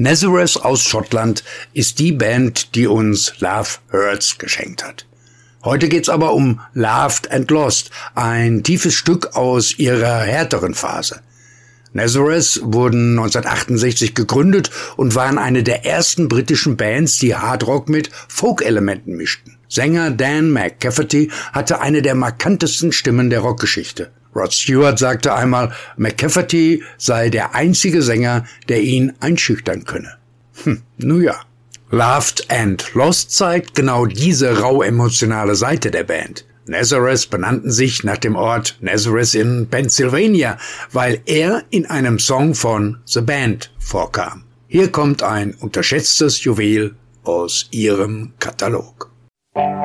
Nazareth aus Schottland ist die Band, die uns Love Hurts geschenkt hat. Heute geht's aber um Loved and Lost, ein tiefes Stück aus ihrer härteren Phase. Nazareth wurden 1968 gegründet und waren eine der ersten britischen Bands, die Hardrock mit Folk-Elementen mischten. Sänger Dan McCafferty hatte eine der markantesten Stimmen der Rockgeschichte. Rod Stewart sagte einmal, McCafferty sei der einzige Sänger, der ihn einschüchtern könne. Nun ja. Loved and Lost zeigt genau diese rau emotionale Seite der Band. Nazareth benannten sich nach dem Ort Nazareth in Pennsylvania, weil er in einem Song von The Band vorkam. Hier kommt ein unterschätztes Juwel aus ihrem Katalog.